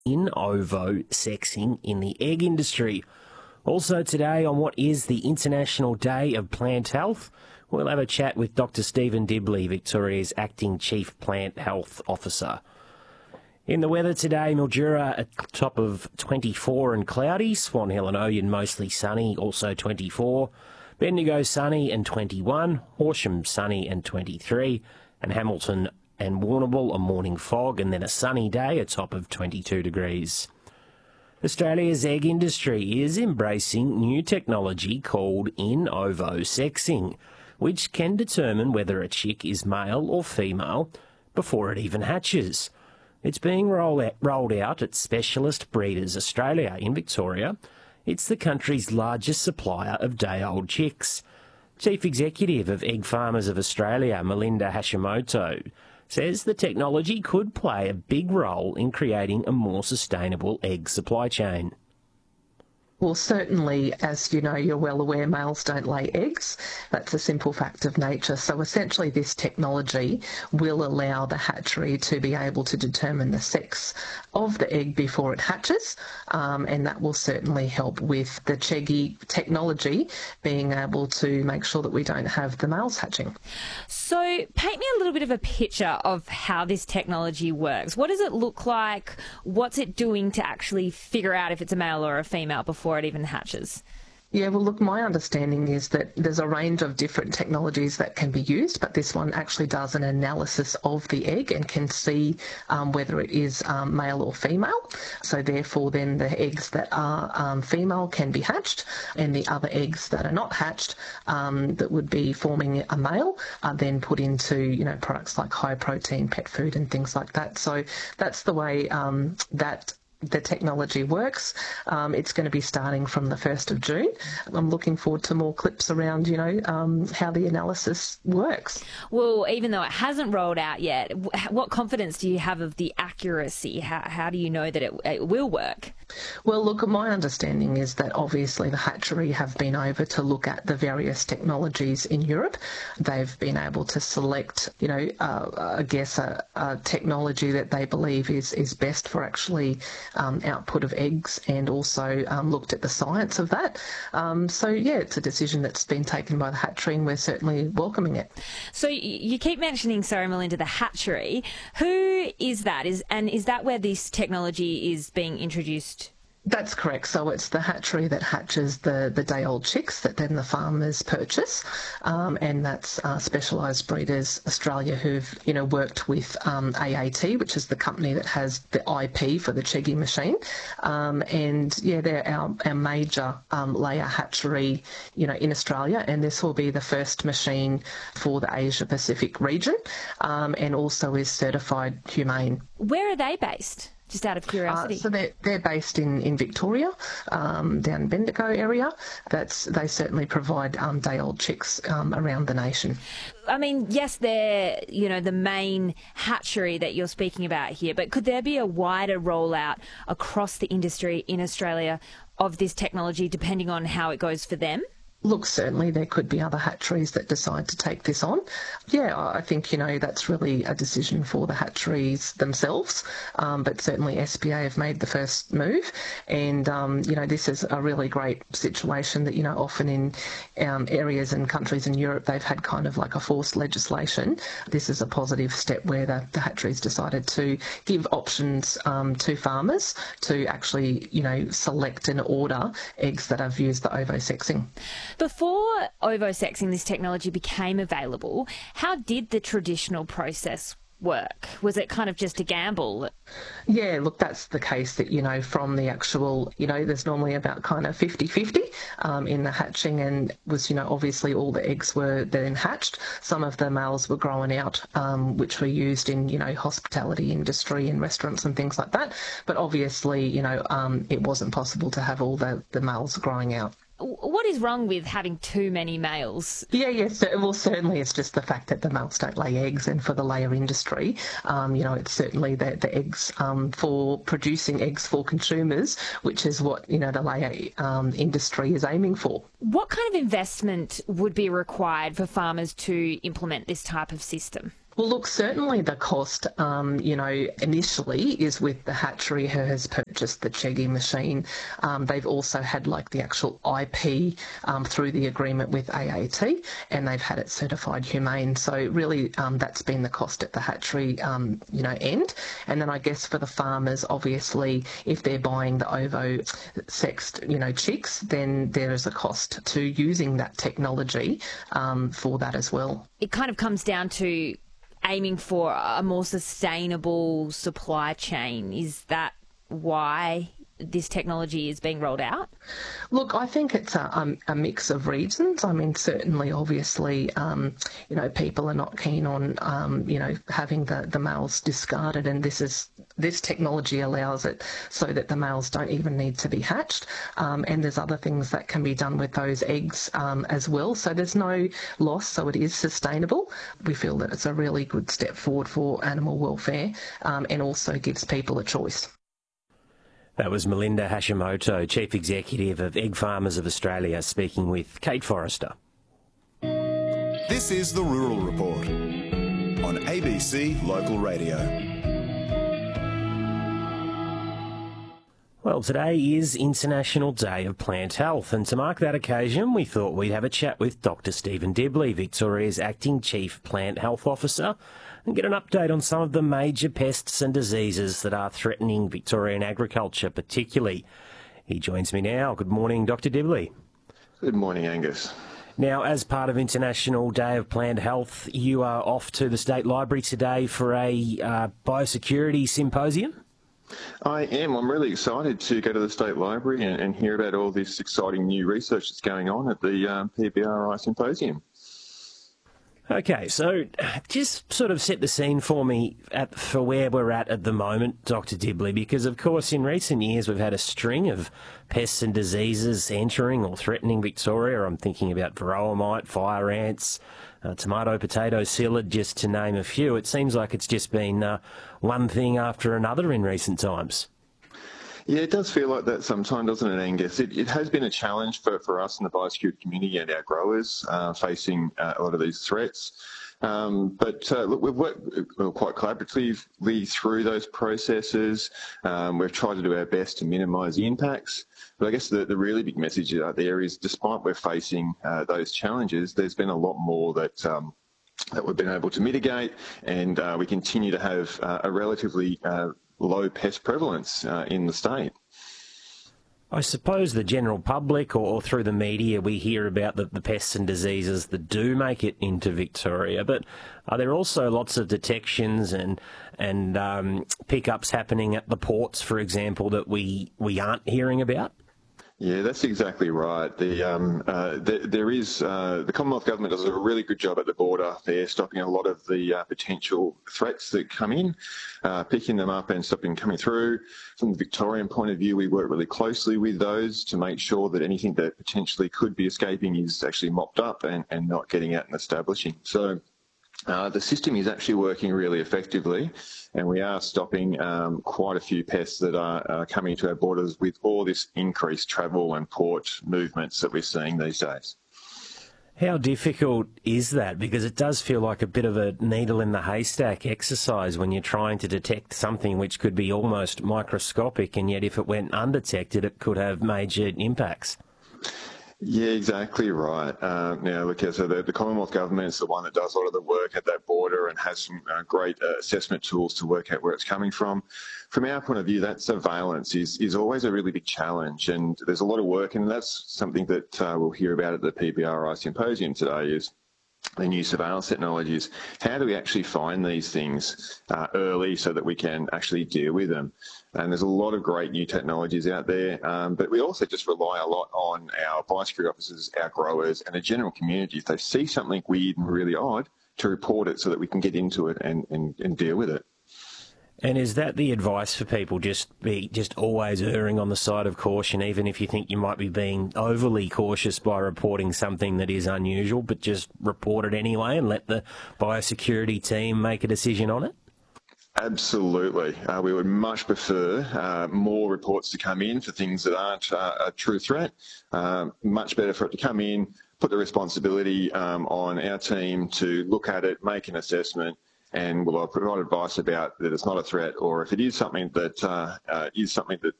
in ovo sexing in the egg industry. Also today on what is the International Day of Plant Health, we'll have a chat with Dr Stephen Dibley, Victoria's Acting Chief Plant Health Officer. In the weather today, Mildura at top of 24 and cloudy, Swan Hill and Oyen mostly sunny, also 24, Bendigo sunny and 21, Horsham sunny and 23, and Hamilton and Warrnambool a morning fog and then a sunny day, a top of 22 degrees. Australia's egg industry is embracing new technology called in ovo sexing, which can determine whether a chick is male or female before it even hatches. It's being rolled out at Specialist Breeders Australia in Victoria. It's the country's largest supplier of day-old chicks. Chief Executive of Egg Farmers of Australia, Melinda Hashimoto, says the technology could play a big role in creating a more sustainable egg supply chain. Well, certainly, as you know, you're well aware, males don't lay eggs. That's a simple fact of nature. So essentially this technology will allow the hatchery to be able to determine the sex of the egg before it hatches, and that will certainly help with the Cheggy technology being able to make sure that we don't have the males hatching. So paint me a little bit of a picture of how this technology works. What does it look like? What's it doing to actually figure out if it's a male or a female before it even hatches? Yeah, well, look, my understanding is that there's a range of different technologies that can be used, but this one actually does an analysis of the egg and can see whether it is male or female. So therefore, then the eggs that are female can be hatched, and the other eggs that are not hatched that would be forming a male are then put into, products like high protein pet food and things like that. So that's the way that the technology works. It's going to be starting from the 1st of June. I'm looking forward to more clips around, how the analysis works. Well, even though it hasn't rolled out yet, what confidence do you have of the accuracy? How do you know that it will work? Well, look, my understanding is that obviously the hatchery have been over to look at the various technologies in Europe. They've been able to select, a technology that they believe is best for actually output of eggs, and also looked at the science of that. It's a decision that's been taken by the hatchery, and we're certainly welcoming it. So you keep mentioning, sorry, Melinda, the hatchery. Who is that? Is that where this technology is being introduced? That's correct. So it's the hatchery that hatches the day-old chicks that then the farmers purchase, and that's Specialised Breeders Australia, who've worked with AAT, which is the company that has the IP for the Cheggy machine, they're our major layer hatchery, in Australia, and this will be the first machine for the Asia Pacific region, and also is certified humane. Where are they based? Just out of curiosity. So they're based in Victoria, down Bendigo area. They certainly provide day-old chicks around the nation. I mean, yes, they're the main hatchery that you're speaking about here, but could there be a wider rollout across the industry in Australia of this technology, depending on how it goes for them? Look, certainly there could be other hatcheries that decide to take this on. Yeah, I think, that's really a decision for the hatcheries themselves, but certainly SPA have made the first move, and, this is a really great situation that, often in areas and countries in Europe, they've had kind of like a forced legislation. This is a positive step where the hatcheries decided to give options to farmers to actually, select and order eggs that have used the ovosexing. Before ovosexing, this technology became available, how did the traditional process work? Was it kind of just a gamble? Yeah, look, that's the case that, from the actual, there's normally about kind of 50-50 in the hatching, and was, obviously all the eggs were then hatched. Some of the males were grown out, which were used in, hospitality industry and restaurants and things like that. But obviously, it wasn't possible to have all the males growing out. What is wrong with having too many males? Yes. Well, certainly it's just the fact that the males don't lay eggs, and for the layer industry, it's certainly the eggs for producing eggs for consumers, which is what, the layer industry is aiming for. What kind of investment would be required for farmers to implement this type of system? Well, look, certainly the cost, initially is with the hatchery who has purchased the Cheggy machine. They've also had the actual IP through the agreement with AAT, and they've had it certified humane. So really, that's been the cost at the hatchery, end. And then I guess for the farmers, obviously, if they're buying the ovo-sexed, chicks, then there is a cost to using that technology for that as well. It kind of comes down to aiming for a more sustainable supply chain. Is that why this technology is being rolled out? Look, I think it's a mix of reasons. I mean, certainly, obviously, people are not keen on, having the males discarded, and this technology allows it so that the males don't even need to be hatched. And there's other things that can be done with those eggs as well. So there's no loss, so it is sustainable. We feel that it's a really good step forward for animal welfare, and also gives people a choice. That was Melinda Hashimoto, Chief Executive of Egg Farmers of Australia, speaking with Kate Forrester. This is the Rural Report on ABC Local Radio. Well, today is International Day of Plant Health, and to mark that occasion, we thought we'd have a chat with Dr. Stephen Dibley, Victoria's Acting Chief Plant Health Officer, and get an update on some of the major pests and diseases that are threatening Victorian agriculture particularly. He joins me now. Good morning, Dr. Dibley. Good morning, Angus. Now, as part of International Day of Plant Health, you are off to the State Library today for a biosecurity symposium? I am. I'm really excited to go to the State Library and hear about all this exciting new research that's going on at the PBRI Symposium. Okay, so just sort of set the scene for me for where we're at the moment, Dr. Dibley, because of course in recent years we've had a string of pests and diseases entering or threatening Victoria. I'm thinking about varroa mite, fire ants, tomato, potato, psyllid, just to name a few. It seems like it's just been one thing after another in recent times. Yeah, it does feel like that sometimes, doesn't it, Angus? It has been a challenge for us in the biosecurity community and our growers facing a lot of these threats. Look, we've worked quite collaboratively through those processes. We've tried to do our best to minimise the impacts. But I guess the really big message out there is, despite we're facing those challenges, there's been a lot more that we've been able to mitigate, and we continue to have a relatively low pest prevalence in the state. I suppose the general public or through the media we hear about the pests and diseases that do make it into Victoria, but are there also lots of detections and pickups happening at the ports, for example, that we aren't hearing about? Yeah, that's exactly right. The Commonwealth Government does a really good job at the border there, stopping a lot of the potential threats that come in, picking them up and stopping coming through. From the Victorian point of view, we work really closely with those to make sure that anything that potentially could be escaping is actually mopped up and not getting out and establishing. So the system is actually working really effectively, and we are stopping quite a few pests that are coming to our borders with all this increased travel and port movements that we're seeing these days. How difficult is that? Because it does feel like a bit of a needle in the haystack exercise when you're trying to detect something which could be almost microscopic, and yet if it went undetected, it could have major impacts. Yeah, exactly right. Now, look, so the Commonwealth Government is the one that does a lot of the work at that border and has some great assessment tools to work out where it's coming from. From our point of view, that surveillance is always a really big challenge, and there's a lot of work, and that's something that we'll hear about at the PBRI Symposium today, is the new surveillance technologies. How do we actually find these things early so that we can actually deal with them? And there's a lot of great new technologies out there, but we also just rely a lot on our biosecurity officers, our growers, and the general community. If they see something weird and really odd, to report it so that we can get into it and deal with it. And is that the advice for people? Just always erring on the side of caution, even if you think you might be being overly cautious by reporting something that is unusual, but just report it anyway and let the biosecurity team make a decision on it? Absolutely. We would much prefer more reports to come in for things that aren't a true threat. Much better for it to come in, put the responsibility on our team to look at it, make an assessment, and will provide advice about that it's not a threat, or if it is something that